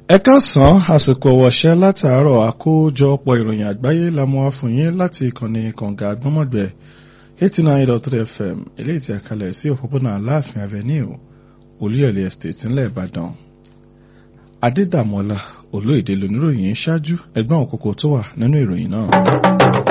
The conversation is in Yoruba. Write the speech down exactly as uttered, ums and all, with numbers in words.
Ẹ káàsán, àsìkò ọ̀wọ̀ṣẹ́ látàárọ̀ àkójọpọ̀ ìròyìn àgbáyé la mú wá fún yín láti ìkànnì kànga àgbọ́mọ̀gbẹ́ eighty nine dot three F M eléyìí tí a kalẹ̀ sí òpópónà Aláàfin Avenue Olúyọ̀lé Estate ńlẹ̀ Ìbàdàn. Adédàmọ́lá Olóyèdè lóníròyìn ṣáájú ẹgbẹ́ òkòkò tó wà nínú ìròyìn náà.